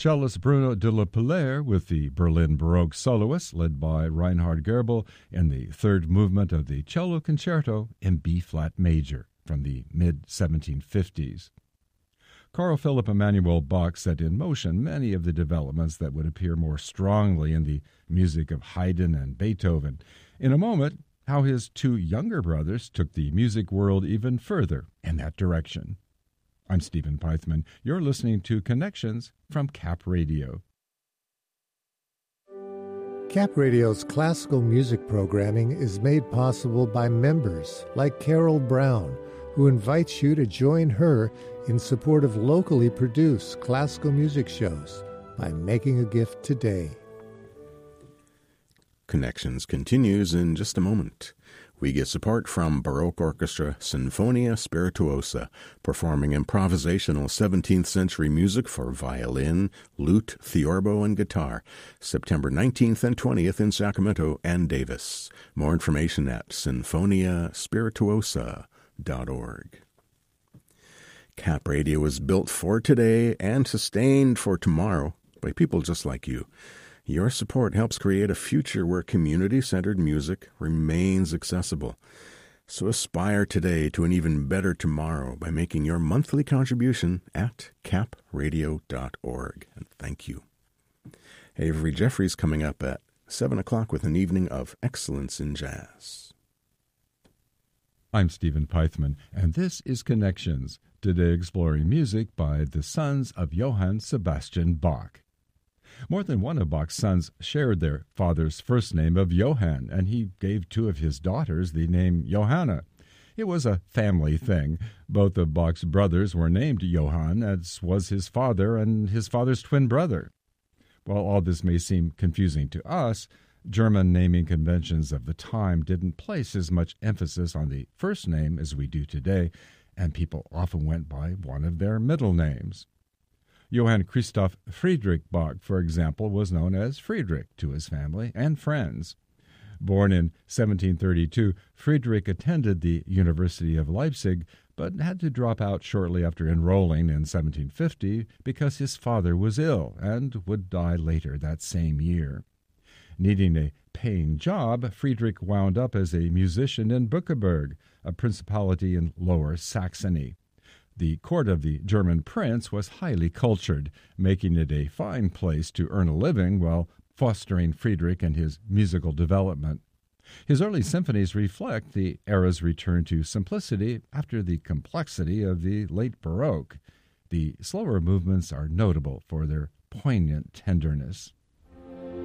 Cellist Bruno de la Polaire with the Berlin Baroque soloists led by Reinhard Goebel in the third movement of the Cello Concerto in B-flat major from the mid-1750s. Carl Philipp Emanuel Bach set in motion many of the developments that would appear more strongly in the music of Haydn and Beethoven. In a moment, how his two younger brothers took the music world even further in that direction. I'm Stephen Pythman. You're listening to Connections from Cap Radio. Cap Radio's classical music programming is made possible by members like Carol Brown, who invites you to join her in support of locally produced classical music shows by making a gift today. Connections continues in just a moment. We get support from Baroque Orchestra Sinfonia Spirituosa, performing improvisational 17th century music for violin, lute, theorbo, and guitar, September 19th and 20th in Sacramento and Davis. More information at sinfoniaspirituosa.org. Cap Radio is built for today and sustained for tomorrow by people just like you. Your support helps create a future where community-centered music remains accessible. So aspire today to an even better tomorrow by making your monthly contribution at capradio.org. And thank you. Avery Jeffries coming up at 7 o'clock with an evening of excellence in jazz. I'm Stephen Pythman, and this is Connections, today exploring music by the sons of Johann Sebastian Bach. More than one of Bach's sons shared their father's first name of Johann, and he gave two of his daughters the name Johanna. It was a family thing. Both of Bach's brothers were named Johann, as was his father and his father's twin brother. While all this may seem confusing to us, German naming conventions of the time didn't place as much emphasis on the first name as we do today, and people often went by one of their middle names. Johann Christoph Friedrich Bach, for example, was known as Friedrich to his family and friends. Born in 1732, Friedrich attended the University of Leipzig, but had to drop out shortly after enrolling in 1750 because his father was ill and would die later that same year. Needing a paying job, Friedrich wound up as a musician in Bückeburg, a principality in Lower Saxony. The court of the German prince was highly cultured, making it a fine place to earn a living while fostering Friedrich and his musical development. His early symphonies reflect the era's return to simplicity after the complexity of the late Baroque. The slower movements are notable for their poignant tenderness.